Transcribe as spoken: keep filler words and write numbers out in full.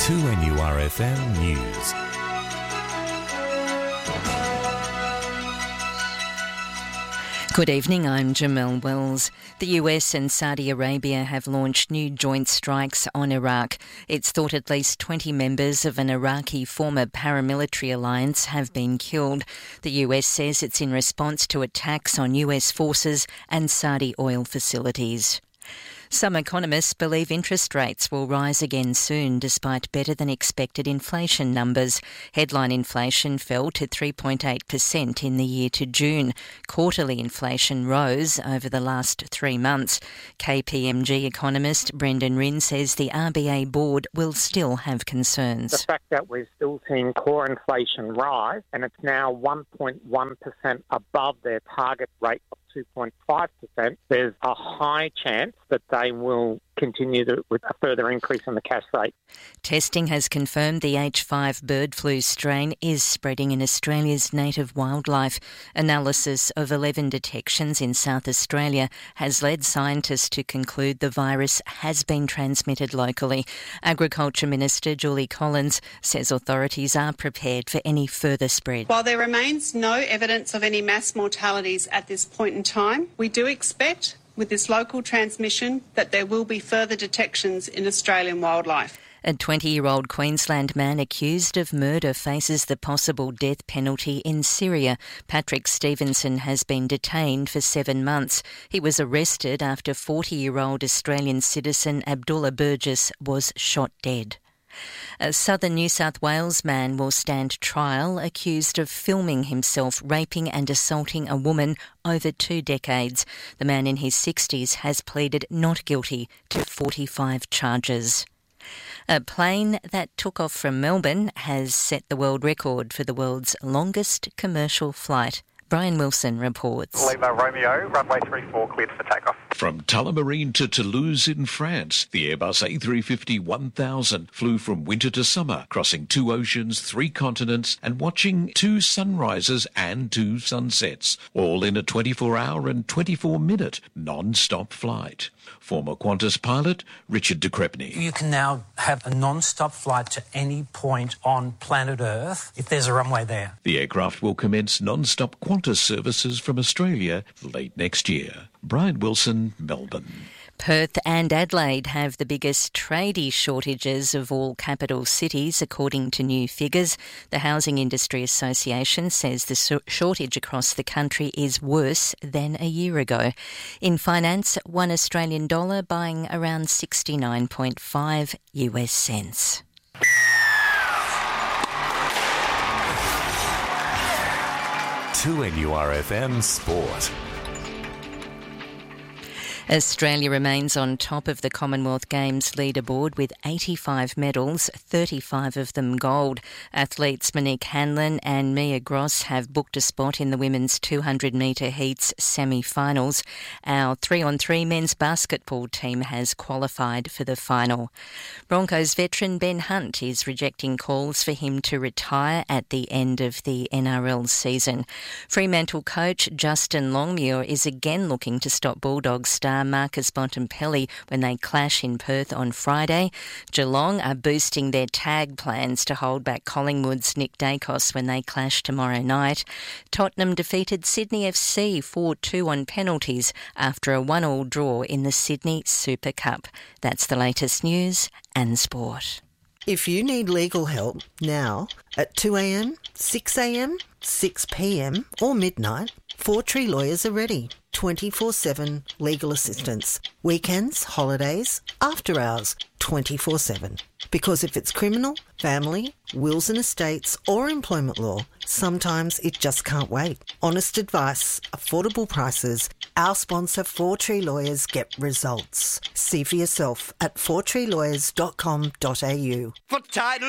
two N U R F M News. Good evening, I'm Jamelle Wells. The U S and Saudi Arabia have launched new joint strikes on Iraq. It's thought at least twenty members of an Iraqi former paramilitary alliance have been killed. The U S says it's in response to attacks on U S forces and Saudi oil facilities. Some economists believe interest rates will rise again soon despite better than expected inflation numbers. Headline inflation fell to three point eight percent in the year to June. Quarterly inflation rose over the last three months. K P M G economist Brendan Rinn says the R B A board will still have concerns. The fact that we're still seeing core inflation rise and it's now one point one percent above their target rate of two point five percent, there's a high chance that they will continue to, with a further increase in the cash rate. Testing has confirmed the H five bird flu strain is spreading in Australia's native wildlife. Analysis of eleven detections in South Australia has led scientists to conclude the virus has been transmitted locally. Agriculture Minister Julie Collins says authorities are prepared for any further spread. While there remains no evidence of any mass mortalities at this point in time, we do expect with this local transmission that there will be further detections in Australian wildlife. A twenty-year-old Queensland man accused of murder faces the possible death penalty in Syria. Patrick Stevenson has been detained for seven months. He was arrested after forty-year-old Australian citizen Abdullah Burgess was shot dead. A southern New South Wales man will stand trial accused of filming himself raping and assaulting a woman over two decades. The man in his sixties has pleaded not guilty to forty-five charges. A plane that took off from Melbourne has set the world record for the world's longest commercial flight. Brian Wilson reports. Lima Romeo, runway three four cleared for takeoff. From Tullamarine to Toulouse in France, the Airbus A three fifty one thousand flew from winter to summer, crossing two oceans, three continents, and watching two sunrises and two sunsets, all in a twenty-four hour and twenty-four minute non-stop flight. Former Qantas pilot Richard de Crespigny. You can now have a non-stop flight to any point on planet Earth if there's a runway there. The aircraft will commence non-stop Qantas services from Australia late next year. Brian Wilson, Melbourne. Perth and Adelaide have the biggest tradie shortages of all capital cities, according to new figures. The Housing Industry Association says the shortage across the country is worse than a year ago. In finance, one Australian dollar buying around sixty-nine point five U S cents. two N U R F M Sport. Australia remains on top of the Commonwealth Games leaderboard with eighty-five medals, thirty-five of them gold. Athletes Monique Hanlon and Mia Gross have booked a spot in the women's two hundred metre heats semi-finals. Our three-on-three men's basketball team has qualified for the final. Broncos veteran Ben Hunt is rejecting calls for him to retire at the end of the N R L season. Fremantle coach Justin Longmuir is again looking to stop Bulldogs star Marcus Bontempelli when they clash in Perth on Friday. Geelong are boosting their tag plans to hold back Collingwood's Nick Dacos when they clash tomorrow night. Tottenham defeated Sydney F C four two on penalties after a one-all draw in the Sydney Super Cup. That's the latest news and sport. If you need legal help now at two a.m, six a.m, six p.m or midnight, Four Tree Lawyers are ready. twenty-four seven legal assistance. Weekends, holidays, after hours, twenty-four seven. Because if it's criminal, family, wills and estates or employment law, sometimes it just can't wait. Honest advice, affordable prices. Our sponsor Four Tree Lawyers get results. See for yourself at four tree lawyers dot com dot a u. For title